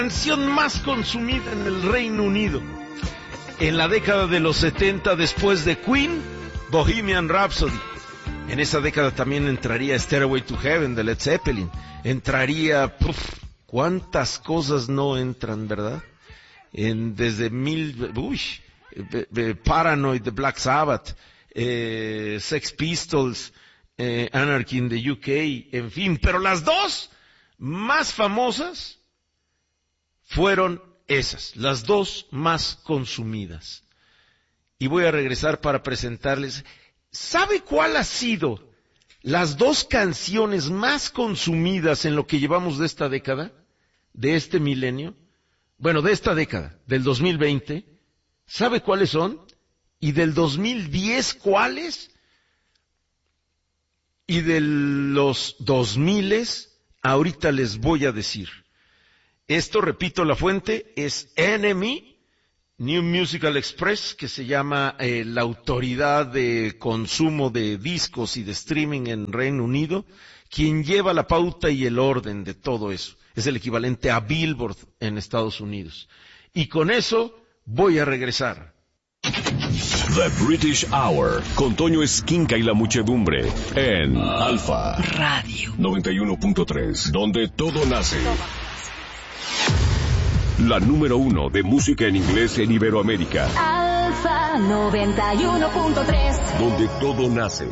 canción más consumida en el Reino Unido. En la década de los 70, después de Queen, Bohemian Rhapsody. En esa década también entraría Stairway to Heaven de Led Zeppelin. Entraría, cuántas cosas no entran, ¿verdad? Desde Paranoid de Black Sabbath, Sex Pistols, Anarchy in the UK, en fin. Pero las dos más famosas fueron esas, las dos más consumidas. Y voy a regresar para presentarles. ¿Sabe cuál ha sido las dos canciones más consumidas en lo que llevamos de esta década? De este milenio. Bueno, de esta década, del 2020. ¿Sabe cuáles son? ¿Y del 2010 cuáles? Y de los 2000, ahorita les voy a decir. Esto, repito, la fuente es NME, New Musical Express, que se llama la autoridad de consumo de discos y de streaming en Reino Unido, quien lleva la pauta y el orden de todo eso. Es el equivalente a Billboard en Estados Unidos. Y con eso voy a regresar. The British Hour, con Toño Esquinca y la muchedumbre, en Alfa Radio 91.3, donde todo nace. La número 1 de música en inglés en Iberoamérica. Alfa 91.3. Donde todo nace.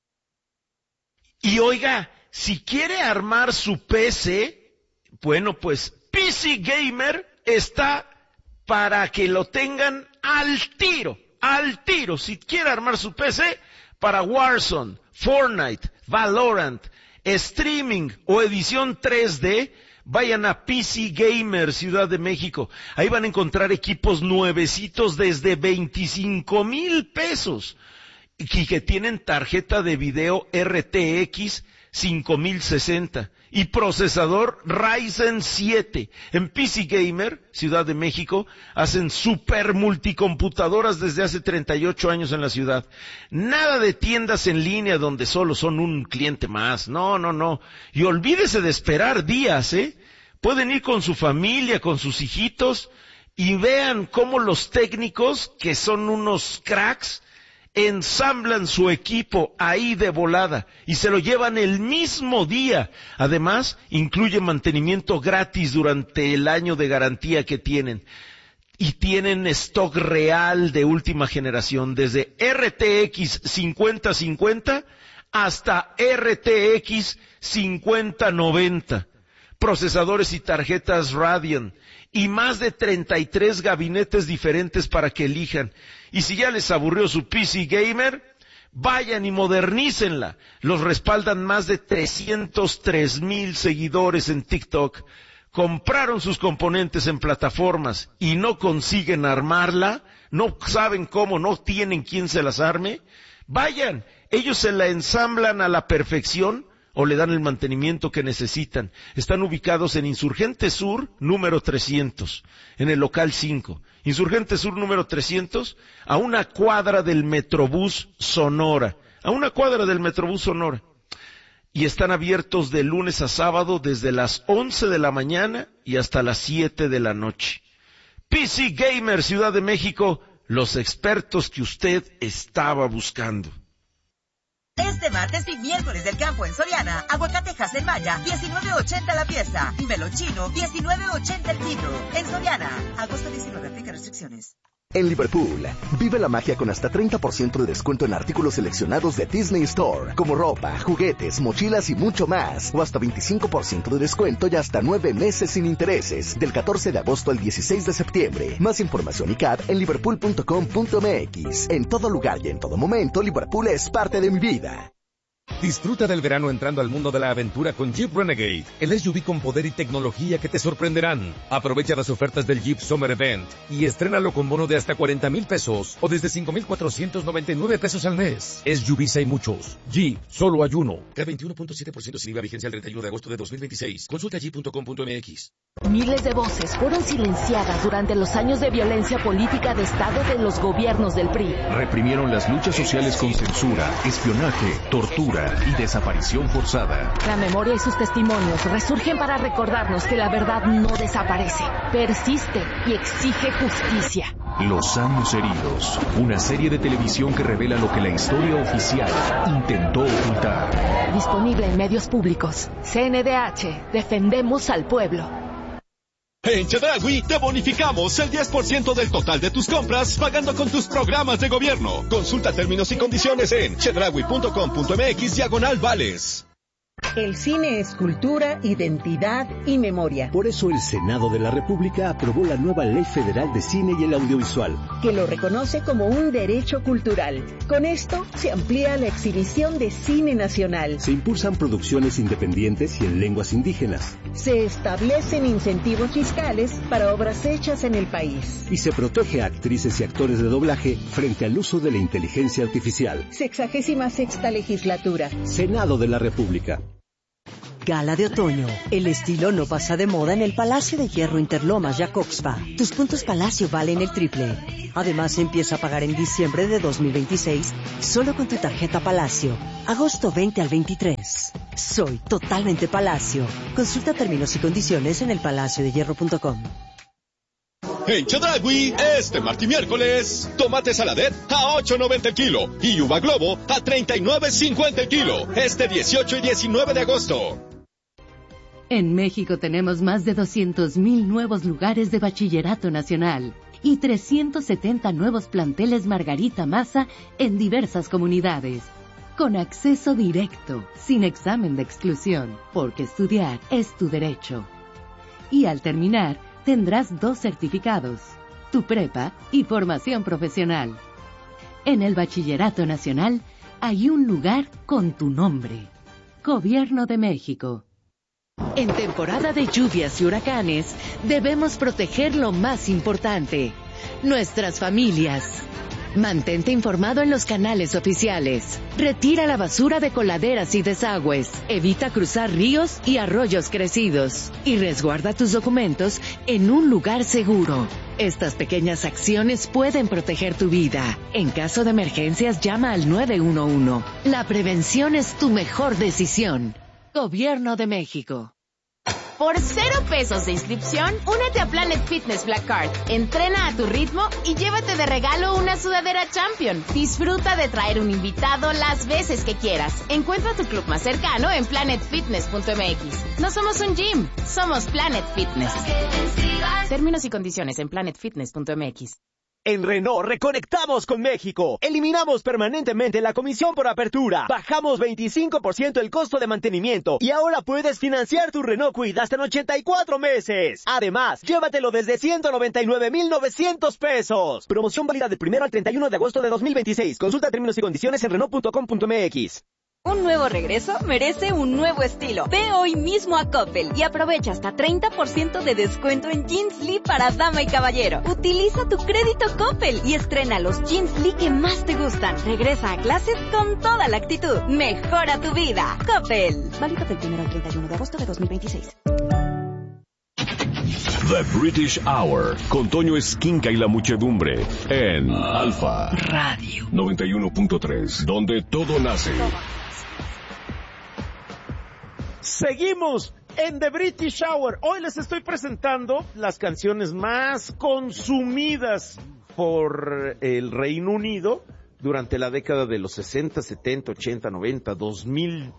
Y oiga, si quiere armar su PC, bueno, pues PC Gamer está para que lo tengan al tiro. Si quiere armar su PC para Warzone, Fortnite, Valorant, streaming o edición 3D, vayan a PC Gamer, Ciudad de México. Ahí van a encontrar equipos nuevecitos desde 25,000 pesos. Y que tienen tarjeta de video RTX 5060 y procesador Ryzen 7. En PC Gamer, Ciudad de México, hacen super multicomputadoras desde hace 38 años en la ciudad. Nada de tiendas en línea donde solo son un cliente más. No. Y olvídese de esperar días, Pueden ir con su familia, con sus hijitos, y vean cómo los técnicos, que son unos cracks, ensamblan su equipo ahí de volada y se lo llevan el mismo día. Además, incluye mantenimiento gratis durante el año de garantía que tienen. Y tienen stock real de última generación, desde RTX 5050 hasta RTX 5090. Procesadores y tarjetas Radeon. Y más de 33 gabinetes diferentes para que elijan. Y si ya les aburrió su PC Gamer, vayan y modernícenla. Los respaldan más de 303,000 seguidores en TikTok. Compraron sus componentes en plataformas y no consiguen armarla, no saben cómo, no tienen quien se las arme. Vayan, ellos se la ensamblan a la perfección o le dan el mantenimiento que necesitan. Están ubicados en Insurgente Sur, número 300, en el local 5. Insurgente Sur, número 300, a una cuadra del Metrobús Sonora. Y están abiertos de lunes a sábado desde las 11 de la mañana y hasta las 7 de la noche. PC Gamer, Ciudad de México, los expertos que usted estaba buscando. Este martes y miércoles del campo en Soriana, aguacatejas en Maya, 19.80 la pieza, y melón chino, 19.80 el kilo. En Soriana, agosto 19, aplica restricciones. En Liverpool, vive la magia con hasta 30% de descuento en artículos seleccionados de Disney Store, como ropa, juguetes, mochilas y mucho más, o hasta 25% de descuento y hasta 9 meses sin intereses, del 14 de agosto al 16 de septiembre. Más información y CAT en liverpool.com.mx. En todo lugar y en todo momento, Liverpool es parte de mi vida. Disfruta del verano entrando al mundo de la aventura con Jeep Renegade, el SUV con poder y tecnología que te sorprenderán. Aprovecha las ofertas del Jeep Summer Event y estrénalo con bono de hasta 40,000 pesos o desde 5,499 pesos al mes. SUVs hay muchos. Jeep, solo hay uno. K21.7% sin IVA, vigencia el 31 de agosto de 2026. Consulta jeep.com.mx. Miles de voces fueron silenciadas durante los años de violencia política de Estado de los gobiernos del PRI. Reprimieron las luchas sociales con censura, espionaje, tortura tortura y desaparición forzada. La memoria y sus testimonios resurgen para recordarnos que la verdad no desaparece, persiste y exige justicia. Los años heridos, una serie de televisión que revela lo que la historia oficial intentó ocultar. Disponible en medios públicos. CNDH, defendemos al pueblo. En Chedraui te bonificamos el 10% del total de tus compras pagando con tus programas de gobierno. Consulta términos y condiciones en chedraui.com.mx/vales. El cine es cultura, identidad y memoria. Por eso el Senado de la República aprobó la nueva Ley Federal de Cine y el Audiovisual, que lo reconoce como un derecho cultural. Con esto se amplía la exhibición de cine nacional. Se impulsan producciones independientes y en lenguas indígenas. Se establecen incentivos fiscales para obras hechas en el país. Y se protege a actrices y actores de doblaje frente al uso de la inteligencia artificial. 66ª legislatura. Senado de la República. Gala de otoño. El estilo no pasa de moda en el Palacio de Hierro Interlomas Jacobspa. Tus puntos Palacio valen el triple. Además, empieza a pagar en diciembre de 2026 solo con tu tarjeta Palacio. Agosto 20 al 23. Soy totalmente Palacio. Consulta términos y condiciones en elpalaciodehierro.com. En Chedraui, este martes y miércoles, tomate saladet a $8.90 el kilo y uva globo a $39.50 el kilo. Este 18 y 19 de agosto. En México tenemos más de 200,000 nuevos lugares de bachillerato nacional y 370 nuevos planteles Margarita Maza en diversas comunidades. Con acceso directo, sin examen de exclusión, porque estudiar es tu derecho. Y al terminar, tendrás 2 certificados, tu prepa y formación profesional. En el Bachillerato Nacional hay un lugar con tu nombre. Gobierno de México. En temporada de lluvias y huracanes, debemos proteger lo más importante, nuestras familias. Mantente informado en los canales oficiales. Retira la basura de coladeras y desagües. Evita cruzar ríos y arroyos crecidos. Y resguarda tus documentos en un lugar seguro. Estas pequeñas acciones pueden proteger tu vida. En caso de emergencias, llama al 911. La prevención es tu mejor decisión. Gobierno de México. Por 0 pesos de inscripción, únete a Planet Fitness Black Card. Entrena a tu ritmo y llévate de regalo una sudadera Champion. Disfruta de traer un invitado las veces que quieras. Encuentra tu club más cercano en planetfitness.mx. No somos un gym, somos Planet Fitness. Términos y condiciones en planetfitness.mx. En Renault reconectamos con México. Eliminamos permanentemente la comisión por apertura. Bajamos 25% el costo de mantenimiento. Y ahora puedes financiar tu Renault Kwid hasta en 84 meses. Además, llévatelo desde 199,900 pesos. Promoción válida del 1 al 31 de agosto de 2026. Consulta términos y condiciones en Renault.com.mx. Un nuevo regreso merece un nuevo estilo. Ve hoy mismo a Coppel y aprovecha hasta 30% de descuento en Jeans Lee para dama y caballero. Utiliza tu crédito Coppel y estrena los Jeans Lee que más te gustan. Regresa a clases con toda la actitud. Mejora tu vida. Coppel. Válido del 1 al 31 de agosto de 2026. The British Hour, con Toño Esquinca y la muchedumbre, en Alfa Radio 91.3, donde todo nace. Seguimos en The British Hour. Hoy les estoy presentando las canciones más consumidas por el Reino Unido durante la década de los 60, 70, 80, 90, 2000,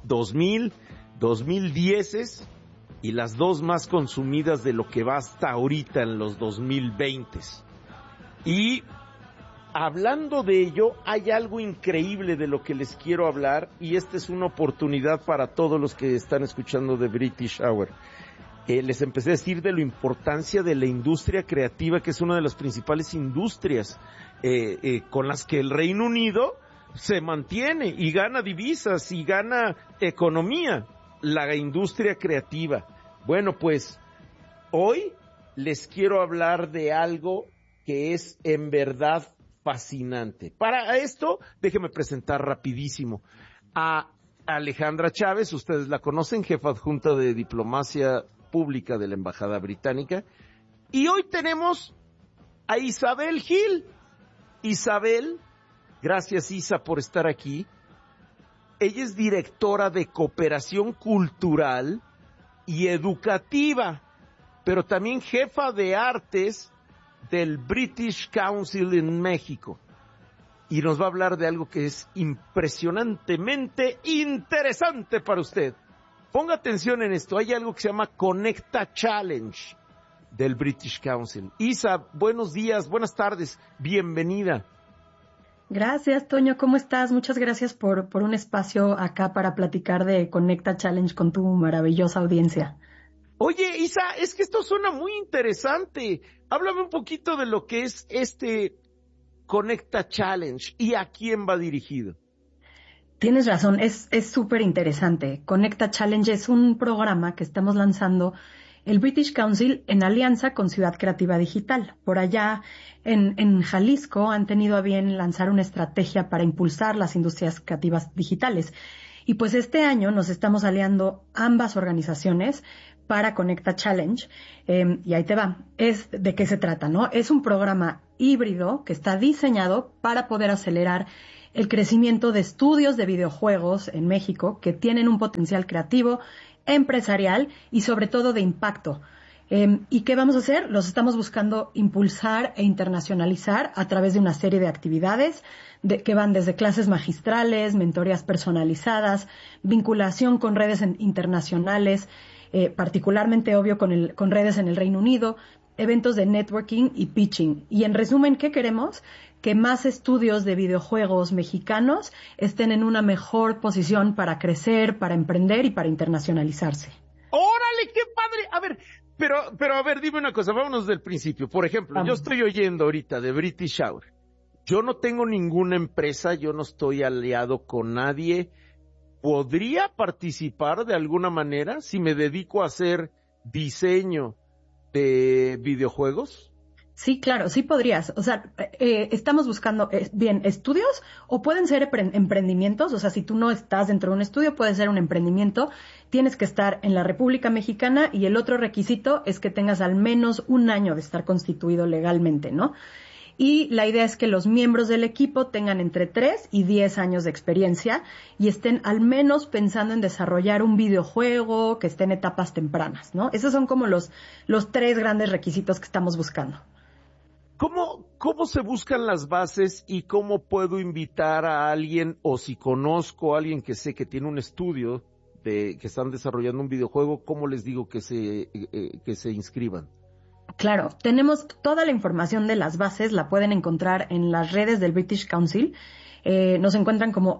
2010 y las 2 más consumidas de lo que va hasta ahorita en los 2020. Y hablando de ello, hay algo increíble de lo que les quiero hablar y esta es una oportunidad para todos los que están escuchando The British Hour. Les empecé a decir de la importancia de la industria creativa, que es una de las principales industrias con las que el Reino Unido se mantiene y gana divisas y gana economía, la industria creativa. Bueno, pues hoy les quiero hablar de algo que es en verdad fascinante. Para esto, déjenme presentar rapidísimo a Alejandra Chávez. Ustedes la conocen, jefa adjunta de Diplomacia Pública de la Embajada Británica. Y hoy tenemos a Isabel Gil. Isabel, gracias Isa por estar aquí. ella es directora de cooperación cultural y educativa, pero también jefa de artes del British Council en México. Y nos va a hablar de algo que es impresionantemente interesante para usted. Ponga atención en esto, hay algo que se llama Conecta Challenge del British Council. Isa, buenos días, buenas tardes, bienvenida. Gracias, Toño, ¿cómo estás? Muchas gracias por un espacio acá para platicar de Conecta Challenge con tu maravillosa audiencia. Oye, Isa, es que esto suena muy interesante. Háblame un poquito de lo que es este Conecta Challenge y a quién va dirigido. Tienes razón, es súper interesante. Conecta Challenge es un programa que estamos lanzando el British Council en alianza con Ciudad Creativa Digital. Por allá en Jalisco han tenido a bien lanzar una estrategia para impulsar las industrias creativas digitales. Y pues este año nos estamos aliando ambas organizaciones para Conecta Challenge. Y ahí te va. ¿De qué se trata, no? Es un programa híbrido que está diseñado para poder acelerar el crecimiento de estudios de videojuegos en México que tienen un potencial creativo, empresarial y sobre todo de impacto. ¿Y qué vamos a hacer? Los estamos buscando impulsar e internacionalizar a través de una serie de actividades que van desde clases magistrales, mentorías personalizadas, vinculación con redes internacionales, particularmente obvio con redes en el Reino Unido, eventos de networking y pitching. Y en resumen, ¿qué queremos? Que más estudios de videojuegos mexicanos estén en una mejor posición para crecer, para emprender y para internacionalizarse. ¡Órale, qué padre! A ver, pero a ver, dime una cosa, vámonos del principio. Por ejemplo, yo estoy oyendo ahorita de British Hour. Yo no tengo ninguna empresa, yo no estoy aliado con nadie. ¿Podría participar de alguna manera si me dedico a hacer diseño de videojuegos? Sí, claro, sí podrías. O sea, estamos buscando bien estudios o pueden ser emprendimientos. O sea, si tú no estás dentro de un estudio, puede ser un emprendimiento. Tienes que estar en la República Mexicana y el otro requisito es que tengas al menos 1 año de estar constituido legalmente, ¿no? Y la idea es que los miembros del equipo tengan entre 3 y 10 años de experiencia y estén al menos pensando en desarrollar un videojuego que esté en etapas tempranas, ¿no? Esos son como los 3 grandes requisitos que estamos buscando. ¿Cómo se buscan las bases y cómo puedo invitar a alguien o si conozco a alguien que sé que tiene un estudio que están desarrollando un videojuego, cómo les digo que se inscriban? Claro, tenemos toda la información de las bases, la pueden encontrar en las redes del British Council. Nos encuentran como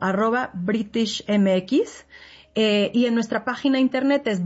@BritishMX y en nuestra página internet es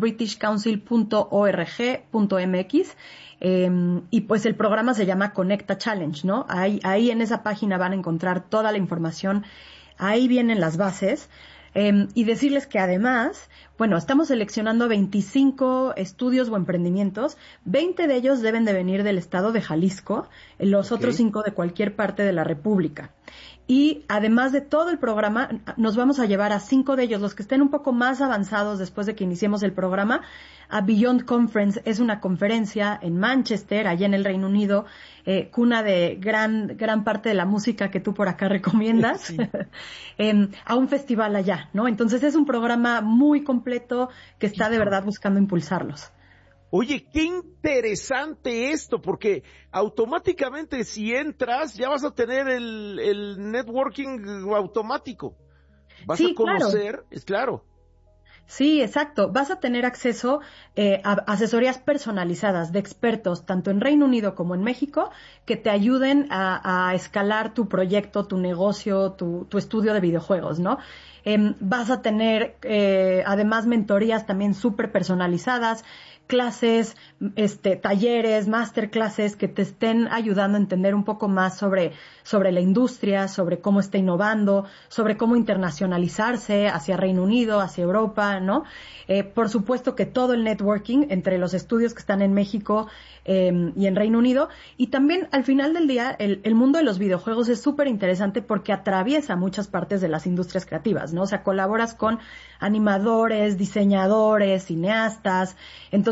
britishcouncil.org.mx. Y pues el programa se llama Conecta Challenge, ¿no? Ahí en esa página van a encontrar toda la información, ahí vienen las bases. Y decirles que además, bueno, estamos seleccionando 25 estudios o emprendimientos, 20 de ellos deben de venir del estado de Jalisco, los otros 5 de cualquier parte de la República. Y además de todo el programa, nos vamos a llevar a 5 de ellos, los que estén un poco más avanzados después de que iniciemos el programa, a Beyond Conference. Es una conferencia en Manchester, allá en el Reino Unido, cuna de gran parte de la música que tú por acá recomiendas, sí. A un festival allá, ¿no? Entonces es un programa muy completo que está de verdad buscando impulsarlos. Oye, qué interesante esto, porque automáticamente si entras ya vas a tener el networking automático. Vas a conocer, claro. Es claro. Sí, exacto. Vas a tener acceso a asesorías personalizadas de expertos, tanto en Reino Unido como en México, que te ayuden a escalar tu proyecto, tu negocio, tu estudio de videojuegos, ¿no? Vas a tener, además, mentorías también súper personalizadas, clases, talleres, masterclasses que te estén ayudando a entender un poco más sobre la industria, sobre cómo está innovando, sobre cómo internacionalizarse hacia Reino Unido, hacia Europa, ¿no? Por supuesto que todo el networking entre los estudios que están en México y en Reino Unido. Y también, al final del día, el mundo de los videojuegos es súper interesante porque atraviesa muchas partes de las industrias creativas, ¿no? O sea, colaboras con animadores, diseñadores, cineastas. Entonces,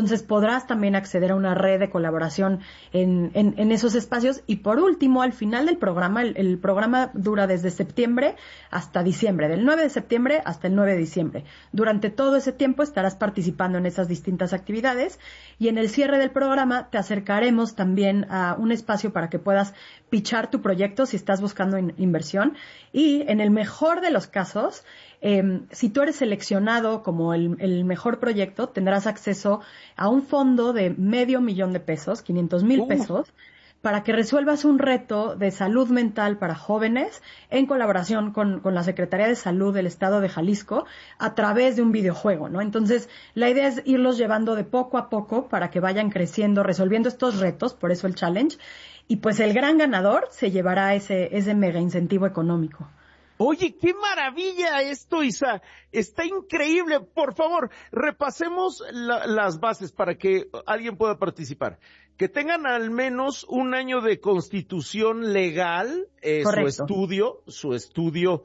Entonces podrás también acceder a una red de colaboración en esos espacios. Y por último, al final del programa, el programa dura desde septiembre hasta diciembre, del 9 de septiembre hasta el 9 de diciembre. Durante todo ese tiempo estarás participando en esas distintas actividades y en el cierre del programa te acercaremos también a un espacio para que puedas pitchar tu proyecto si estás buscando inversión. Y en el mejor de los casos, si tú eres seleccionado como el mejor proyecto, tendrás acceso a un fondo de $500,000, 500,000 pesos, para que resuelvas un reto de salud mental para jóvenes en colaboración con la Secretaría de Salud del Estado de Jalisco a través de un videojuego, ¿no? Entonces, la idea es irlos llevando de poco a poco para que vayan creciendo, resolviendo estos retos, por eso el challenge, y pues el gran ganador se llevará ese mega incentivo económico. Oye, qué maravilla esto, Isa. Está increíble. Por favor, repasemos las bases para que alguien pueda participar. Que tengan al menos un año de constitución legal, su estudio,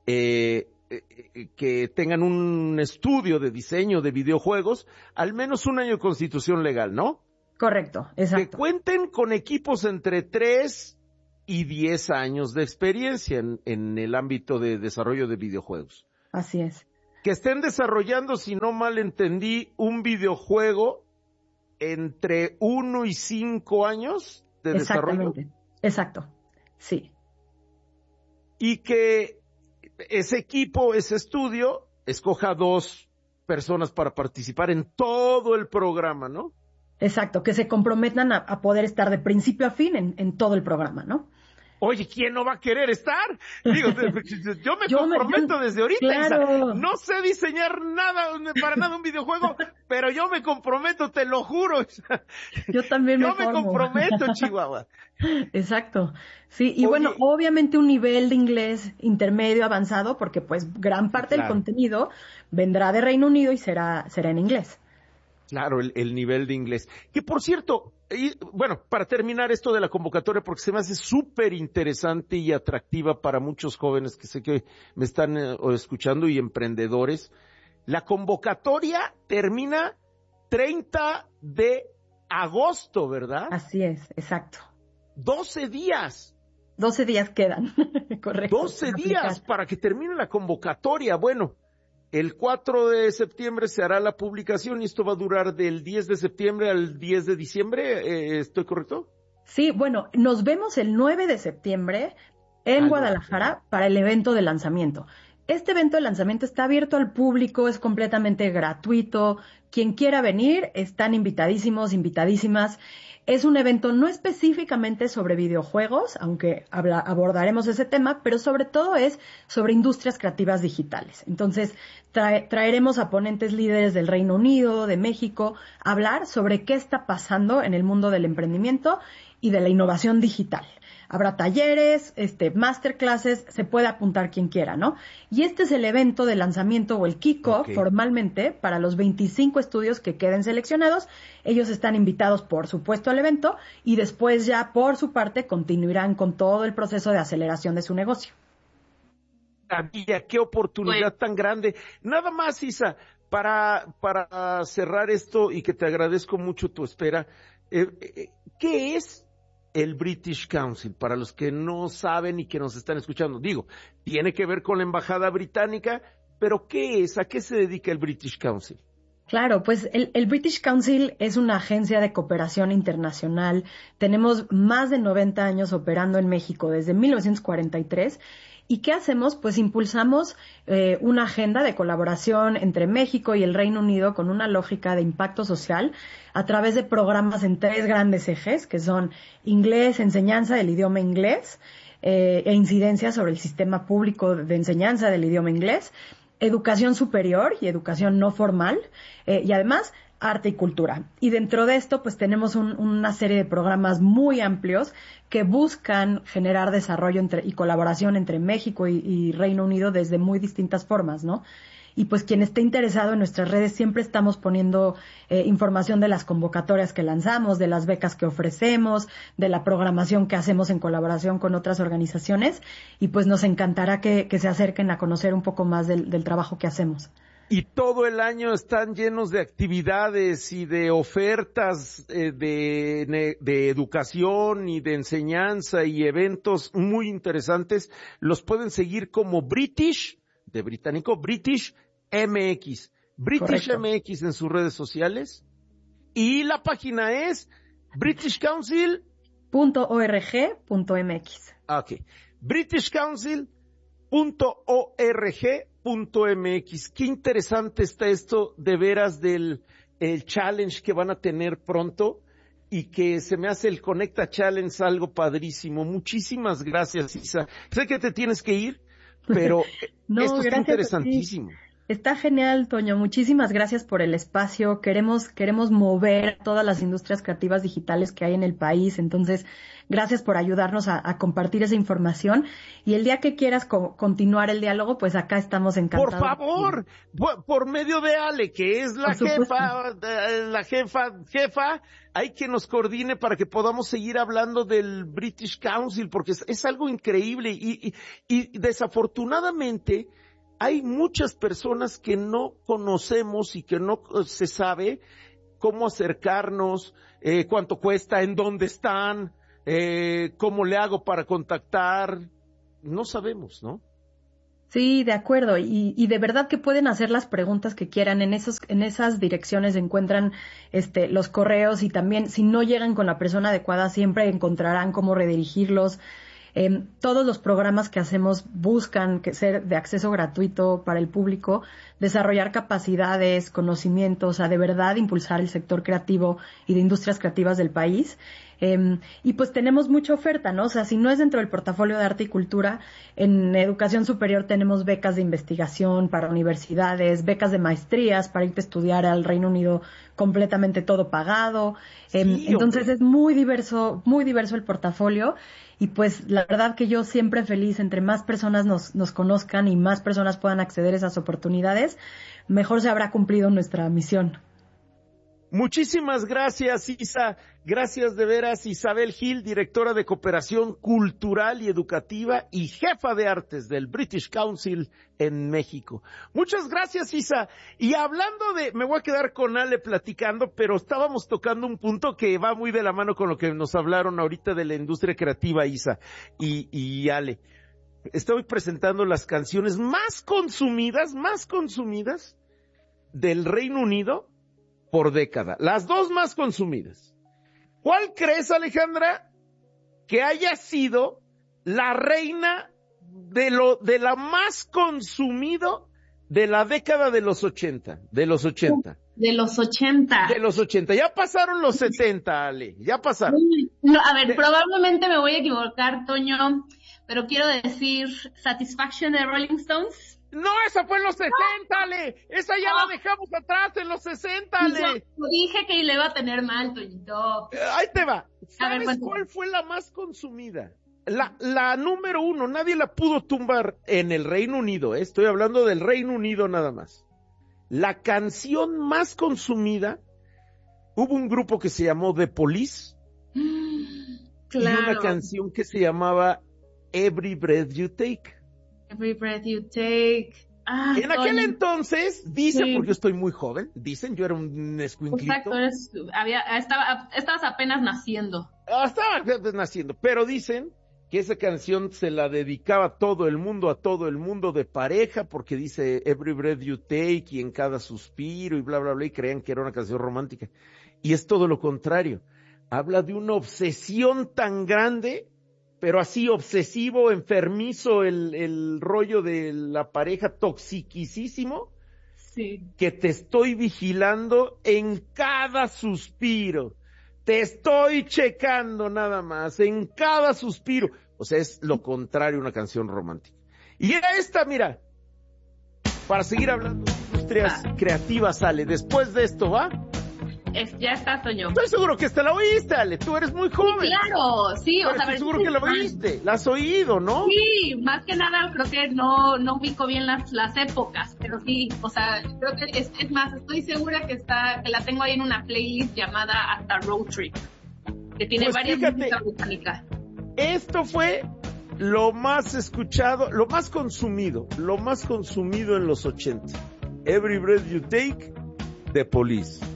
que tengan un estudio de diseño de videojuegos, al menos un año de constitución legal, ¿no? Correcto, exacto. Que cuenten con equipos entre 3 y 10 años de experiencia en el ámbito de desarrollo de videojuegos. Así es. Que estén desarrollando, si no mal entendí, un videojuego entre 1 y 5 años de desarrollo. Exacto, sí. Y que ese equipo, ese estudio, escoja 2 personas para participar en todo el programa, ¿no? Exacto, que se comprometan a poder estar de principio a fin en todo el programa, ¿no? Oye, ¿quién no va a querer estar? Digo, yo me comprometo desde ahorita, claro. Isa. No sé diseñar para nada un videojuego, pero yo me comprometo, te lo juro. Isa. Yo también me comprometo, Chihuahua. Exacto. Sí, y bueno, obviamente un nivel de inglés intermedio avanzado, porque pues gran parte del contenido vendrá de Reino Unido y será en inglés. Claro, el nivel de inglés. Que por cierto, bueno, para terminar esto de la convocatoria, porque se me hace súper interesante y atractiva para muchos jóvenes que sé que me están escuchando y emprendedores. La convocatoria termina 30 de agosto, ¿verdad? Así es, exacto. 12 días. 12 días quedan, correcto. 12 días para que termine la convocatoria. Bueno, el 4 de septiembre se hará la publicación y esto va a durar del 10 de septiembre al 10 de diciembre, ¿estoy correcto? Sí, bueno, nos vemos el 9 de septiembre en Guadalajara para el evento de lanzamiento. Este evento de lanzamiento está abierto al público, es completamente gratuito. Quien quiera venir, están invitadísimos, invitadísimas. Es un evento no específicamente sobre videojuegos, aunque abordaremos ese tema, pero sobre todo es sobre industrias creativas digitales. Entonces, traeremos a ponentes líderes del Reino Unido, de México, a hablar sobre qué está pasando en el mundo del emprendimiento y de la innovación digital. Habrá talleres, masterclasses, se puede apuntar quien quiera, ¿no? Y este es el evento de lanzamiento o el kickoff formalmente para los 25 estudios que queden seleccionados. Ellos están invitados, por supuesto, al evento y después ya, por su parte, continuarán con todo el proceso de aceleración de su negocio. Qué oportunidad tan grande. Nada más, Isa, para cerrar esto y que te agradezco mucho tu espera, ¿qué es el British Council? Para los que no saben y que nos están escuchando, digo, tiene que ver con la embajada británica, pero ¿qué es? ¿A qué se dedica el British Council? Claro, pues el British Council es una agencia de cooperación internacional. Tenemos más de 90 años operando en México desde 1943. ¿Y qué hacemos? Pues impulsamos una agenda de colaboración entre México y el Reino Unido con una lógica de impacto social a través de programas en 3 grandes ejes, que son inglés, enseñanza del idioma inglés, e incidencia sobre el sistema público de enseñanza del idioma inglés, educación superior y educación no formal, y además arte y cultura. Y dentro de esto, pues tenemos una serie de programas muy amplios que buscan generar desarrollo y colaboración entre México y Reino Unido desde muy distintas formas, ¿no? Y pues quien esté interesado en nuestras redes siempre estamos poniendo información de las convocatorias que lanzamos, de las becas que ofrecemos, de la programación que hacemos en colaboración con otras organizaciones y pues nos encantará que se acerquen a conocer un poco más del trabajo que hacemos. Y todo el año están llenos de actividades y de ofertas de educación y de enseñanza y eventos muy interesantes. Los pueden seguir como British, de británico, British MX. British Correcto. MX en sus redes sociales. Y la página es britishcouncil.org.mx. Ok. britishcouncil.org.mx. Qué interesante está esto de veras del el challenge que van a tener pronto y que se me hace el Conecta Challenge algo padrísimo. Muchísimas gracias, Isa. Sé que te tienes que ir, pero esto está interesantísimo. Está genial, Toño. Muchísimas gracias por el espacio. Queremos mover todas las industrias creativas digitales que hay en el país. Entonces, gracias por ayudarnos a compartir esa información. Y el día que quieras continuar el diálogo, pues acá estamos encantados. Por favor, por medio de Ale, que es la jefa, hay que nos coordine para que podamos seguir hablando del British Council, porque es algo increíble y desafortunadamente hay muchas personas que no conocemos y que no se sabe cómo acercarnos, cuánto cuesta, en dónde están, cómo le hago para contactar. No sabemos, ¿no? Sí, de acuerdo. Y de verdad que pueden hacer las preguntas que quieran. En esas direcciones se encuentran los correos y también si no llegan con la persona adecuada siempre encontrarán cómo redirigirlos. Todos los programas que hacemos buscan ser de acceso gratuito para el público, desarrollar capacidades, conocimientos, de verdad impulsar el sector creativo y de industrias creativas del país. Y pues tenemos mucha oferta, ¿no? O sea, si no es dentro del portafolio de arte y cultura, en educación superior tenemos becas de investigación para universidades, becas de maestrías para irte a estudiar al Reino Unido completamente todo pagado. Sí, entonces es muy diverso el portafolio. Y pues la verdad que yo siempre feliz, entre más personas nos conozcan y más personas puedan acceder a esas oportunidades, mejor se habrá cumplido nuestra misión. Muchísimas gracias, Isa. Gracias de veras, Isabel Gil, directora de Cooperación Cultural y Educativa y jefa de artes del British Council en México. Muchas gracias, Isa. Y hablando me voy a quedar con Ale platicando, pero estábamos tocando un punto que va muy de la mano con lo que nos hablaron ahorita de la industria creativa, Isa y Ale. Estoy presentando las canciones más consumidas del Reino Unido por década. Las dos más consumidas. ¿Cuál crees, Alejandra, que haya sido la reina de la más consumido de la década de los 80? De los 80. Ya pasaron los 70, Ale. Ya pasaron. No, a ver, probablemente me voy a equivocar, Toño, pero quiero decir Satisfaction de Rolling Stones. No, esa fue en los 60, Ale. Esa ya la dejamos atrás en los 60, Ale. Yo dije que le iba a tener mal, Toñito. Ahí te va. ¿Sabes cuál fue la más consumida? La número 1, nadie la pudo tumbar en el Reino Unido. Estoy hablando del Reino Unido nada más. La canción más consumida, hubo un grupo que se llamó The Police. Claro. Y una canción que se llamaba Every Breath You Take. Every Breath You Take. En aquel entonces, porque estoy muy joven, yo era un escuinclito. Exacto, estabas apenas naciendo. Estaba apenas naciendo, pero dicen que esa canción se la dedicaba a todo el mundo de pareja, porque dice Every Breath You Take y en cada suspiro y bla, bla, bla, y creían que era una canción romántica. Y es todo lo contrario. Habla de una obsesión tan grande, pero así obsesivo, enfermizo, el rollo de la pareja toxiquísimo, sí, que te estoy vigilando en cada suspiro, te estoy checando nada más, en cada suspiro. O sea, es lo contrario a una canción romántica. Y era esta, mira, para seguir hablando de industrias creativas, Ale, después de esto, ¿va? Ya está, Toño. Estoy seguro que la oíste, Ale. Tú eres muy joven. Sí, claro, sí. Estoy seguro que la oíste. La has oído, ¿no? Sí, más que nada creo que no ubico bien las épocas, pero sí, o sea, creo que es más, estoy segura que la tengo ahí en una playlist llamada hasta Road Trip, que tiene varias músicas británicas. Esto fue lo más escuchado, lo más consumido en los 80. Every Breath You Take, The Police.